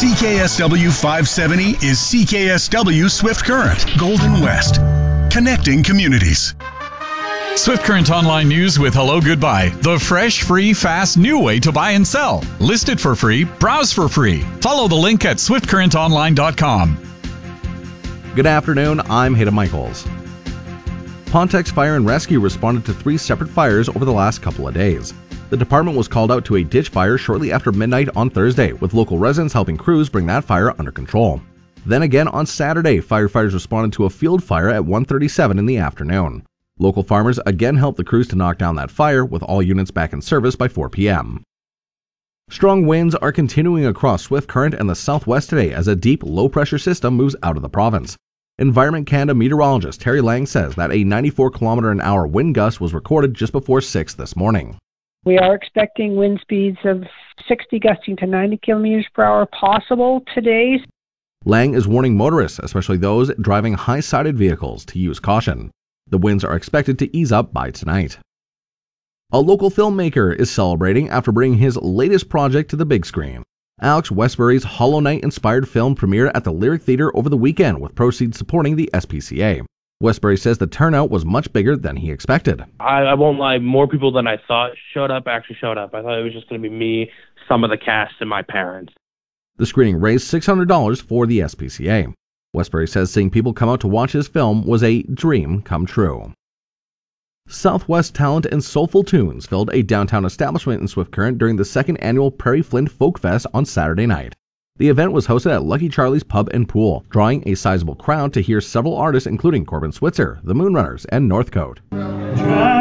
CKSW 570 is CKSW Swift Current, Golden West, connecting communities. Swift Current Online News with Hello Goodbye, the fresh, free, fast, new way to buy and sell. List it for free, browse for free. Follow the link at swiftcurrentonline.com. Good afternoon, I'm Hayden Michaels. Pontex Fire and Rescue responded to 3 separate fires over the last couple of days. The department was called out to a ditch fire shortly after midnight on Thursday, with local residents helping crews bring that fire under control. Then again on Saturday, firefighters responded to a field fire at 1:37 in the afternoon. Local farmers again helped the crews to knock down that fire, with all units back in service by 4 p.m. Strong winds are continuing across Swift Current and the southwest today as a deep, low-pressure system moves out of the province. Environment Canada meteorologist Terry Lang says that a 94-kilometer-an-hour wind gust was recorded just before 6 this morning. We are expecting wind speeds of 60 gusting to 90 kilometers per hour possible today. Lang is warning motorists, especially those driving high-sided vehicles, to use caution. The winds are expected to ease up by tonight. A local filmmaker is celebrating after bringing his latest project to the big screen. Alex Westbury's Hollow Knight-inspired film premiered at the Lyric Theatre over the weekend, with proceeds supporting the SPCA. Westbury says the turnout was much bigger than he expected. I won't lie, more people than I thought actually showed up. I thought it was just going to be me, some of the cast, and my parents. The screening raised $600 for the SPCA. Westbury says seeing people come out to watch his film was a dream come true. Southwest talent and soulful tunes filled a downtown establishment in Swift Current during the 2nd annual Prairie Flint Folk Fest on Saturday night. The event was hosted at Lucky Charlie's Pub and Pool, drawing a sizable crowd to hear several artists including Corbin Switzer, the Moonrunners, and Northcote.